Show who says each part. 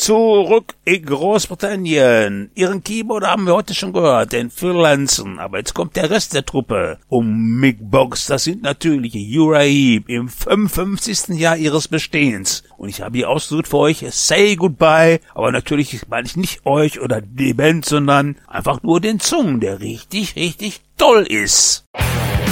Speaker 1: Zurück in Großbritannien. Ihren Keyboarder haben wir heute schon gehört, den Phil Anson. Aber jetzt kommt der Rest der Truppe. Mick Box, das sind natürlich Uriah Heep im 55. Jahr ihres Bestehens. Und ich habe hier ausgesucht für euch Say Goodbye. Aber natürlich meine ich nicht euch oder die Band, sondern einfach nur den Song, der richtig, richtig toll ist.